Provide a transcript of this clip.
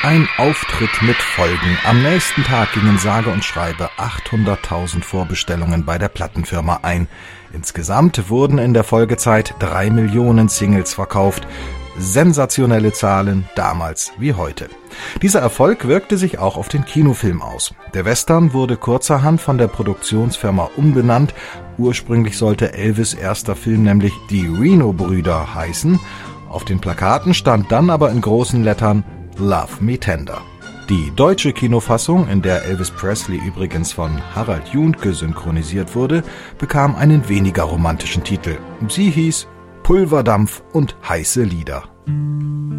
Ein Auftritt mit Folgen. Am nächsten Tag gingen sage und schreibe 800.000 Vorbestellungen bei der Plattenfirma ein. Insgesamt wurden in der Folgezeit 3 Millionen Singles verkauft. Sensationelle Zahlen, damals wie heute. Dieser Erfolg wirkte sich auch auf den Kinofilm aus. Der Western wurde kurzerhand von der Produktionsfirma umbenannt. Ursprünglich sollte Elvis' erster Film nämlich Die Reno-Brüder heißen. Auf den Plakaten stand dann aber in großen Lettern Love Me Tender. Die deutsche Kinofassung, in der Elvis Presley übrigens von Harald Juhnke synchronisiert wurde, bekam einen weniger romantischen Titel. Sie hieß Pulverdampf und heiße Lieder.